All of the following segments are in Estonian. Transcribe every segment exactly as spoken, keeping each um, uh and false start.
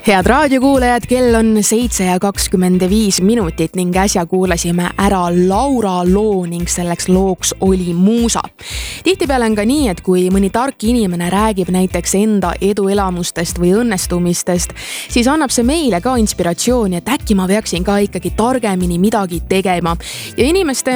Head raadiokuulajad, kell on seitse ja kakskümmend viis minutit ning äsja kuulasime ära Laura loo ning selleks looks oli Muusa. Tihtipeale on ka nii, et kui mõni tark inimene räägib näiteks enda eduelamustest või õnnestumistest, siis annab see meile ka inspiratsiooni, et äkki ma peaksin ka ikkagi targemini midagi tegema. Ja inimeste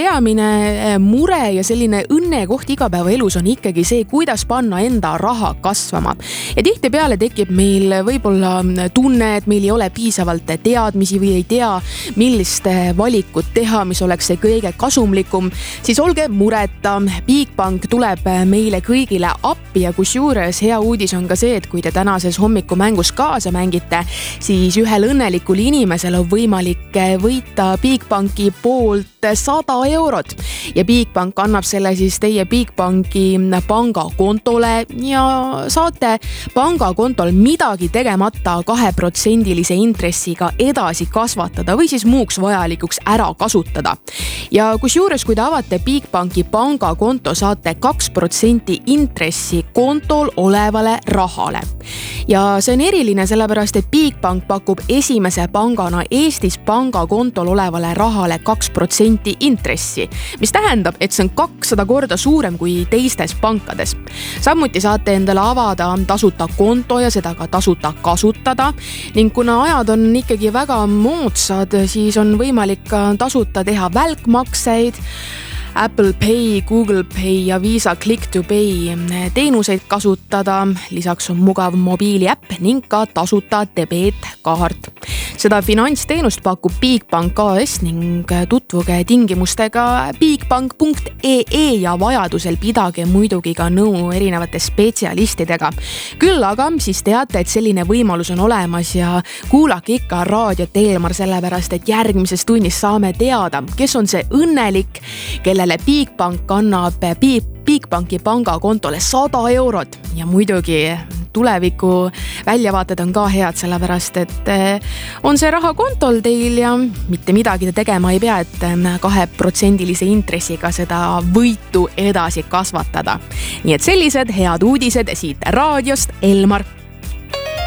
peamine mure ja selline õnnekoht igapäevaelus on ikkagi see, kuidas panna enda raha kasvama. Ja tihtipeale tekib meil võib-olla tunne, et meil ei ole piisavalt teadmisi või ei tea, millist valikut teha, mis oleks see kõige kasumlikum, siis olge mureta. Bigbank tuleb meile kõigile appi ja kusjuures hea uudis on ka see, et kui te tänases hommikumängus kaasa mängite, siis ühel õnnelikul inimesel on võimalik võita Bigbanki poolt sada eurot ja Bigbank annab selle siis teie Bigbanki pangakontole ja saate pangakontol midagi tegemata kaheprotsendilise intressiga edasi kasvatada või siis muuks vajalikuks ära kasutada. Ja kusjuures, kui te avate Bigbanki pangakonto, saate kaks protsenti intressi kontol olevale rahale. Ja see on eriline sellepärast, et Bigbank pakub esimese pangana Eestis pangakontol olevale rahale kaks protsenti intressi, mis tähendab, et see on kakssada korda suurem kui teistes pankades. Samuti saate endale avada tasuta konto ja seda ka tasuta kasutada ning kuna ajad on ikkagi väga moodsad, siis on võimalik ka tasuta teha välkmakseid, Apple Pay, Google Pay ja Visa Click to Pay teenuseid kasutada. Lisaks on mugav mobiiliäpp ning ka tasuta debeetkaart. Seda finantsteenust pakub Bigbank A S ning tutvuge tingimustega bigbank punkt ee ja vajadusel pidage muidugi ka nõu erinevate spetsialistidega. Küll aga siis teate, et selline võimalus on olemas ja kuulake ikka raadiot Elmar sellepärast, et järgmises tunnis saame teada, kes on see õnnelik, kellele Bigbank annab Bigbanki pangakontole sada eurot ja muidugi tuleviku väljavaated on ka head sellepärast, et on see raha kontol teil ja mitte midagi te tegema ei pea, et kaheprotsendilise intressiga seda võitu edasi kasvatada. Nii et sellised head uudised siit raadiost, Elmar.